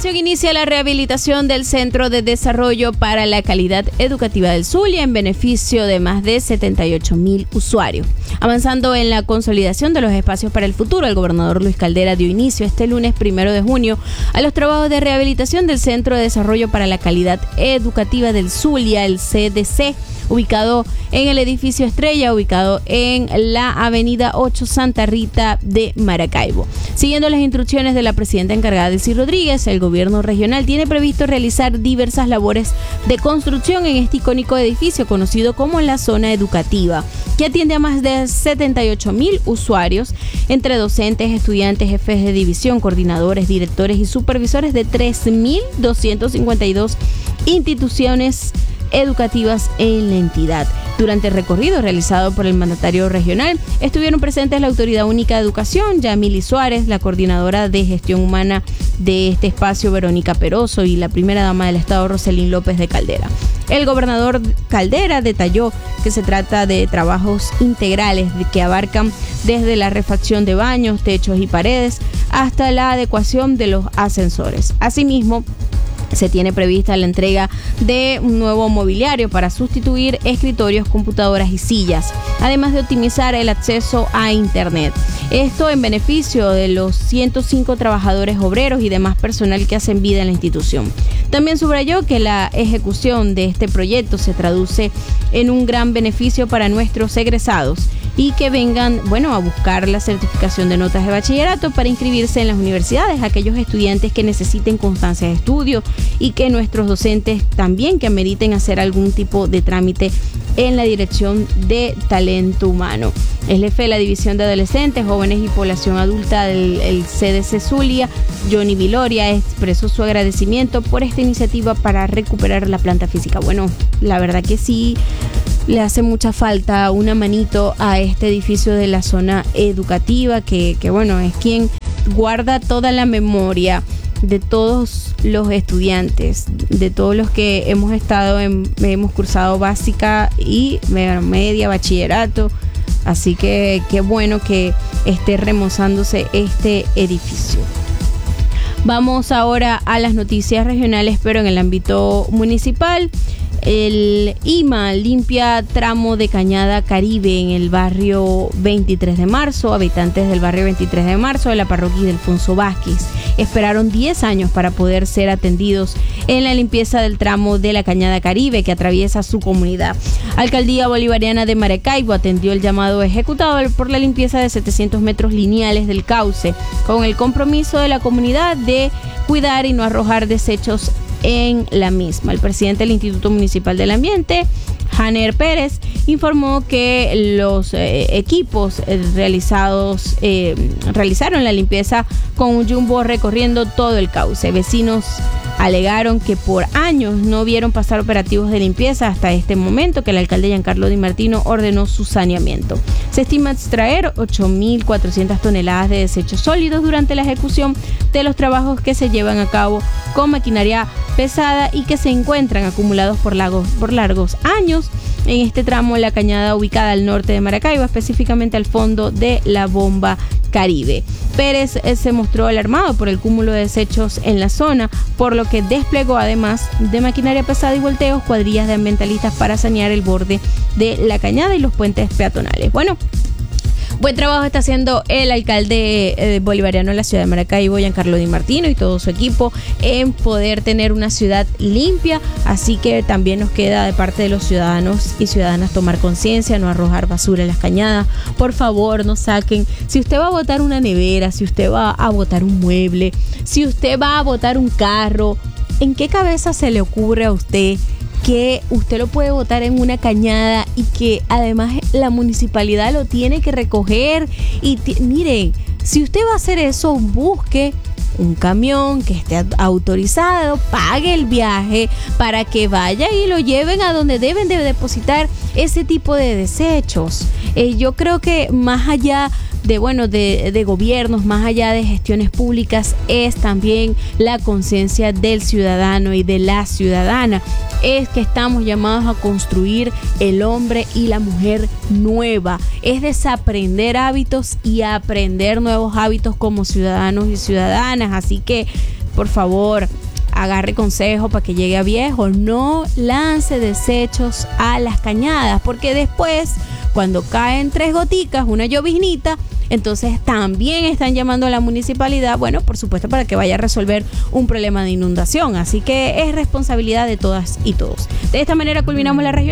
Gobernación inicia la rehabilitación del Centro de Desarrollo para la Calidad Educativa del Zulia en beneficio de más de 78,000 usuarios. Avanzando en la consolidación de los espacios para el futuro, el gobernador Luis Caldera dio inicio este lunes 1 de junio a los trabajos de rehabilitación del Centro de Desarrollo para la Calidad Educativa del Zulia, el CDC, ubicado en el edificio Estrella, ubicado en la avenida 8 Santa Rita de Maracaibo. Siguiendo las instrucciones de la presidenta encargada Delcy Rodríguez, el gobierno regional tiene previsto realizar diversas labores de construcción en este icónico edificio conocido como la zona educativa, que atiende a más de 78,000 usuarios, entre docentes, estudiantes, jefes de división, coordinadores, directores y supervisores de 3,252 instituciones educativas en la entidad. Durante el recorrido realizado por el mandatario regional, estuvieron presentes la Autoridad Única de Educación, Yamili Suárez, la coordinadora de gestión humana de este espacio, Verónica Peroso, y la primera dama del Estado, Roselín López de Caldera. El gobernador Caldera detalló que se trata de trabajos integrales que abarcan desde la refacción de baños, techos y paredes hasta la adecuación de los ascensores. Asimismo, se tiene prevista la entrega de un nuevo mobiliario para sustituir escritorios, computadoras y sillas, además de optimizar el acceso a Internet. Esto en beneficio de los 105 trabajadores obreros y demás personal que hacen vida en la institución. También subrayó que la ejecución de este proyecto se traduce en un gran beneficio para nuestros egresados y que vengan, a buscar la certificación de notas de bachillerato para inscribirse en las universidades, aquellos estudiantes que necesiten constancia de estudio y que nuestros docentes también que ameriten hacer algún tipo de trámite en la Dirección de Talento Humano. El jefe de la División de Adolescentes, Jóvenes y Población Adulta del CDC Zulia, Johnny Viloria, expresó su agradecimiento por esta iniciativa para recuperar la planta física. La verdad que sí, le hace mucha falta una manito a este edificio de la zona educativa que es quien guarda toda la memoria de todos los estudiantes, de todos los que hemos cursado básica y media, bachillerato. Así que qué bueno que esté remozándose este edificio. Vamos ahora a las noticias regionales, pero en el ámbito municipal. El IMA limpia tramo de Cañada Caribe en el barrio 23 de marzo. Habitantes del barrio 23 de marzo de la parroquia Ildefonso Vázquez esperaron 10 años para poder ser atendidos en la limpieza del tramo de la Cañada Caribe que atraviesa su comunidad. Alcaldía Bolivariana de Maracaibo atendió el llamado ejecutado por la limpieza de 700 metros lineales del cauce, con el compromiso de la comunidad de cuidar y no arrojar desechos en la misma. El presidente del Instituto Municipal del Ambiente, Janer Pérez, informó que los equipos realizaron la limpieza con un jumbo recorriendo todo el cauce. Vecinos alegaron que por años no vieron pasar operativos de limpieza hasta este momento que el alcalde Giancarlo Di Martino ordenó su saneamiento. Se estima extraer 8.400 toneladas de desechos sólidos durante la ejecución de los trabajos que se llevan a cabo con maquinaria pesada y que se encuentran acumulados por largos años en este tramo de la cañada ubicada al norte de Maracaibo, específicamente al fondo de la bomba Caribe. Pérez se mostró alarmado por el cúmulo de desechos en la zona, por lo que desplegó, además de maquinaria pesada y volteos, cuadrillas de ambientalistas para sanear el borde de la cañada y los puentes peatonales. Buen trabajo está haciendo el alcalde bolivariano de la ciudad de Maracaibo, Giancarlo Di Martino, y todo su equipo en poder tener una ciudad limpia. Así que también nos queda de parte de los ciudadanos y ciudadanas tomar conciencia, no arrojar basura en las cañadas. Por favor, no saquen. Si usted va a botar una nevera, si usted va a botar un mueble, si usted va a botar un carro, ¿en qué cabeza se le ocurre a usted que usted lo puede botar en una cañada y que además la municipalidad lo tiene que recoger? Y miren, si usted va a hacer eso, busque un camión que esté autorizado, pague el viaje para que vaya y lo lleven a donde deben de depositar ese tipo de desechos. Yo creo que más allá de gobiernos, más allá de gestiones públicas, es también la conciencia del ciudadano y de la ciudadana. Es que estamos llamados a construir el hombre y la mujer nueva. Es desaprender hábitos y aprender nuevos hábitos como ciudadanos y ciudadanas. Así que por favor, agarre consejo para que llegue a viejo. No lance desechos a las cañadas, porque después, cuando caen 3 goticas, una lloviznita, entonces también están llamando a la municipalidad, bueno, por supuesto, para que vaya a resolver un problema de inundación. Así que es responsabilidad de todas y todos. De esta manera culminamos la regional.